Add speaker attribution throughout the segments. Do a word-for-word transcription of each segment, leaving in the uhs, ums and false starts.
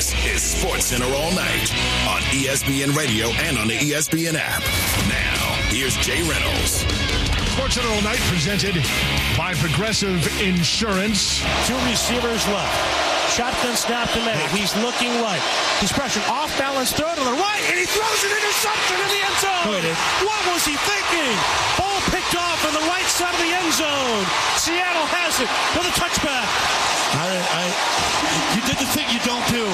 Speaker 1: This is SportsCenter All Night on E S P N Radio and on the E S P N app. Now, here's Jay Reynolds.
Speaker 2: SportsCenter All Night presented by Progressive Insurance.
Speaker 3: Two receivers left. Shotgun snap to May. He's looking right. He's pressured. Off balance throw to the right, and he throws an interception in the end zone. What was he thinking? Ball picked off on the right side of the end zone. Seattle has it with a touchback.
Speaker 4: I, I, you did the thing you don't do.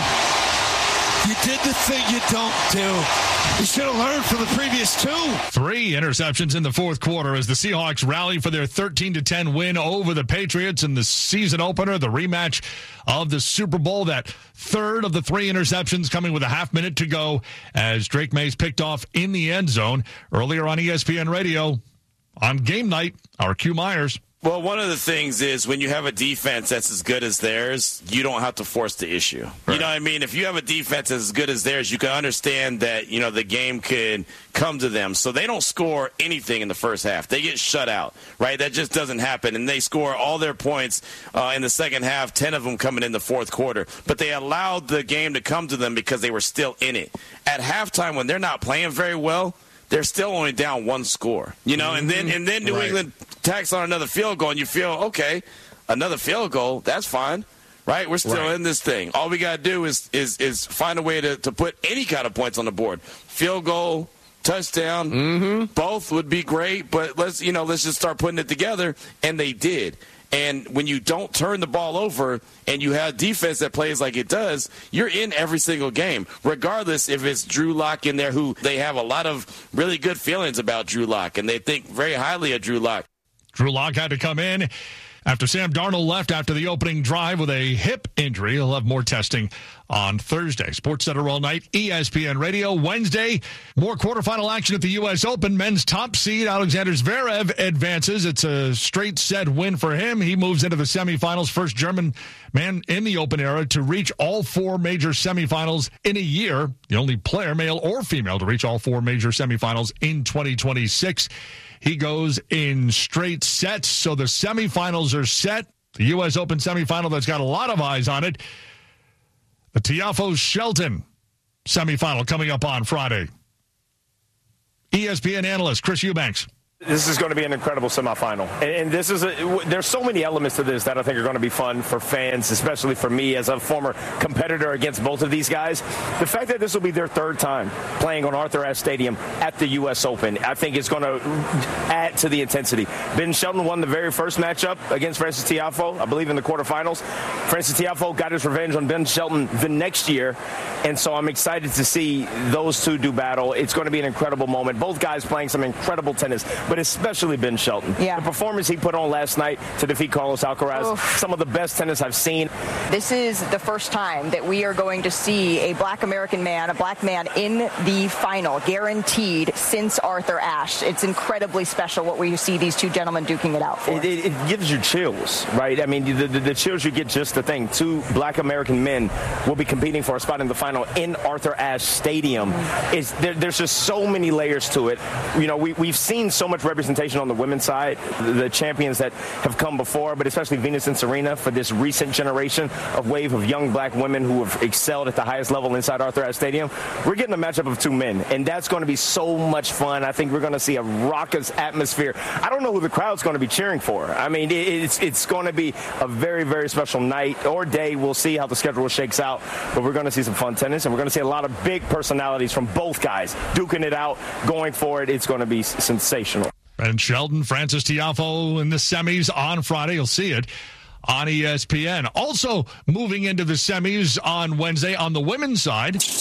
Speaker 4: You did the thing you don't do. You should have learned from the previous two.
Speaker 2: Three interceptions in the fourth quarter as the Seahawks rally for their thirteen to ten win over the Patriots in the season opener, the rematch of the Super Bowl. That third of the three interceptions coming with a half minute to go as Drake Mays picked off in the end zone. Earlier on E S P N Radio, on game night, our Q Myers.
Speaker 5: Well, one of the things is when you have a defense that's as good as theirs, you don't have to force the issue. Right. You know what I mean? If you have a defense that's as good as theirs, you can understand that, you know, the game could come to them. So they don't score anything in the first half. They get shut out, right? That just doesn't happen. And they score all their points uh, in the second half, ten of them coming in the fourth quarter. But they allowed the game to come to them because they were still in it. At halftime, when they're not playing very well, they're still only down one score, you know, and then and then New right. England tacks on another field goal, and you feel, okay, another field goal, that's fine, right? We're still right. in this thing. All we got to do is is is find a way to, to put any kind of points on the board. Field goal, touchdown, mm-hmm. both would be great, but let's, you know, let's just start putting it together, and they did. And when you don't turn the ball over and you have defense that plays like it does, you're in every single game, regardless if it's Drew Lock in there, who they have a lot of really good feelings about Drew Lock, and they think very highly of Drew Lock.
Speaker 2: Drew Lock had to come in after Sam Darnold left after the opening drive with a hip injury. He'll have more testing on Thursday. SportsCenter All Night, E S P N Radio. Wednesday, more quarterfinal action at the U S Open. Men's top seed, Alexander Zverev, advances. It's a straight set win for him. He moves into the semifinals. First German man in the Open era to reach all four major semifinals in a year. The only player, male or female, to reach all four major semifinals in twenty twenty-six. He goes in straight sets, so the semifinals are set. The U S Open semifinal that's got a lot of eyes on it. The Tiafoe Shelton semifinal coming up on Friday. E S P N analyst Chris Eubanks.
Speaker 6: This is going to be an incredible semifinal. And this is a, there's so many elements to this that I think are going to be fun for fans, especially for me as a former competitor against both of these guys. The fact that this will be their third time playing on Arthur Ashe Stadium at the U S Open, I think is going to add to the intensity. Ben Shelton won the very first matchup against Frances Tiafoe, I believe in the quarterfinals. Frances Tiafoe got his revenge on Ben Shelton the next year, and so I'm excited to see those two do battle. It's going to be an incredible moment. Both guys playing some incredible tennis, but especially Ben Shelton.
Speaker 7: Yeah.
Speaker 6: The performance he put on last night to defeat Carlos Alcaraz, Oof. some of the best tennis I've seen.
Speaker 7: This is the first time that we are going to see a black American man, a black man in the final, guaranteed, since Arthur Ashe. It's incredibly special what we see these two gentlemen duking it out for.
Speaker 6: It, it, it gives you chills, right? I mean, the, the, the chills you get, just the thing. Two black American men will be competing for a spot in the final in Arthur Ashe Stadium. Mm. It's, there, there's just so many layers to it. You know, we, we've seen so much representation on the women's side, the, the champions that have come before, but especially Venus and Serena for this recent generation of wave of young black women who have excelled at the highest level inside Arthur Ashe Stadium. We're getting a matchup of two men, and that's going to be so much fun. I think we're going to see a raucous atmosphere. I don't know who the crowd's going to be cheering for. I mean, it, it's it's going to be a very, very special night or day. We'll see how the schedule shakes out, but we're going to see some fun tennis, and we're going to see a lot of big personalities from both guys duking it out, going for it. It's going to be sensational.
Speaker 2: Ben Shelton, Frances Tiafoe in the semis on Friday. You'll see it on E S P N. Also moving into the semis on Wednesday on the women's side.
Speaker 8: two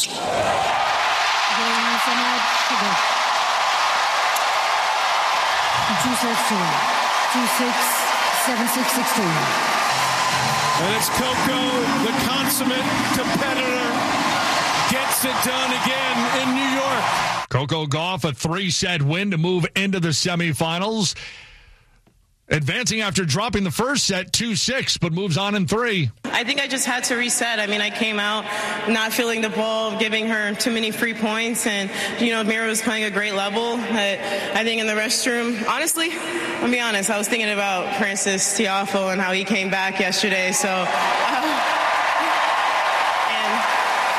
Speaker 8: sets to two six, seven six, six two.
Speaker 4: And it's Coco, the consummate competitor, gets it done again in New York.
Speaker 2: Coco Gauff, a three-set win to move into the semifinals. Advancing after dropping the first set two six, but moves on in three.
Speaker 9: I think I just had to reset. I mean, I came out not feeling the ball, giving her too many free points, and, you know, Mira was playing a great level. But I think in the restroom, honestly, I'll be honest, I was thinking about Frances Tiafoe and how he came back yesterday. So, uh, and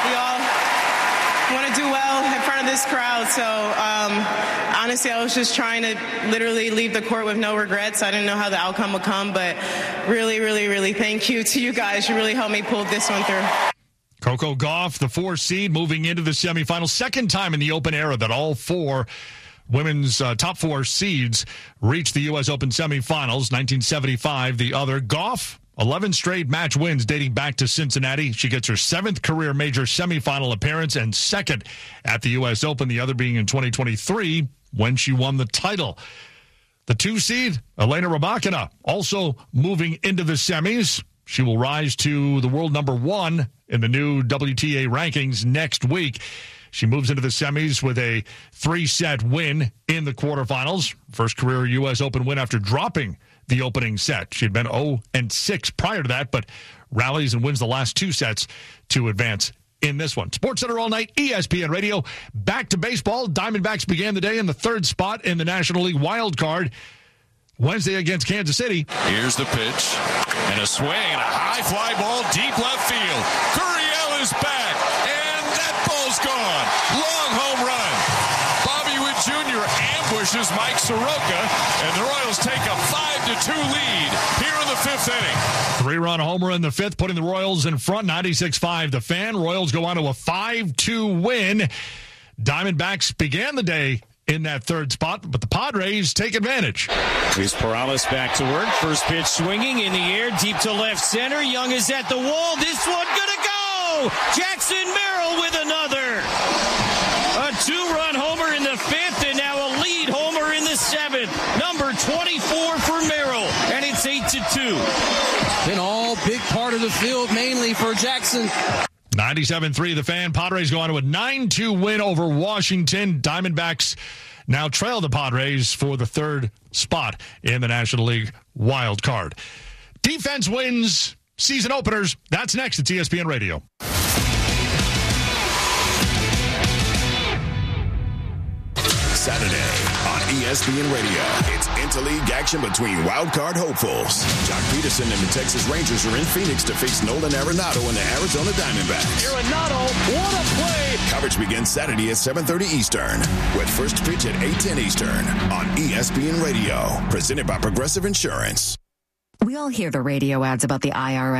Speaker 9: we all want to do well in front of this crowd. So um, honestly, I was just trying to literally leave the court with no regrets. I didn't know how the outcome would come, but really, really, really thank you to you guys. You really helped me pull this one through.
Speaker 2: Coco Gauff, the four seed, moving into the semifinals. Second time in the Open era that all four women's uh, top four seeds reached the U S Open semifinals. nineteen seventy-five, the other. Gauff, eleven straight match wins dating back to Cincinnati. She gets her seventh career major semifinal appearance and second at the U S Open, the other being in twenty twenty-three when she won the title. The two seed, Elena Rybakina, also moving into the semis. She will rise to the world number one in the new W T A rankings next week. She moves into the semis with a three-set win in the quarterfinals. First career U S Open win after dropping the opening set. She'd been oh and six prior to that, but rallies and wins the last two sets to advance in this one. SportsCenter all night, E S P N Radio. Back to baseball. Diamondbacks began the day in the third spot in the National League wild card Wednesday against Kansas City.
Speaker 10: Here's the pitch, and a swing, and a high fly ball, deep left field. Gurriel is back, and that ball's gone. Long home run. Bobby Witt Junior ambushes Mike Soroka, and the Royals take a five to two lead here in the fifth inning.
Speaker 2: Three-run homer in the fifth, putting the Royals in front, ninety-six five. The Fan. Royals go on to a five two win. Diamondbacks began the day in that third spot, but the Padres take advantage.
Speaker 11: Here's Perales back to work. First pitch swinging in the air, deep to left center. Young is at the wall. This one gonna go! Jackson Merrill with another. A two-run homer in the fifth, and now a lead homer in the seventh. Number twenty-four for Merrill, and it's eight to two.
Speaker 12: Been all big part of the field, mainly for Jackson.
Speaker 2: ninety-seven three, the Fan. Padres go on to a nine two win over Washington. Diamondbacks now trail the Padres for the third spot in the National League wild card. Defense wins season openers. That's next at E S P N Radio.
Speaker 1: Saturday on E S P N Radio. It's interleague action between wildcard hopefuls. Jock Peterson and the Texas Rangers are in Phoenix to face Nolan Arenado and the Arizona Diamondbacks.
Speaker 3: Arenado, what a play!
Speaker 1: Coverage begins Saturday at seven thirty Eastern with first pitch at eight ten Eastern on E S P N Radio. Presented by Progressive Insurance.
Speaker 13: We all hear the radio ads about the I R S.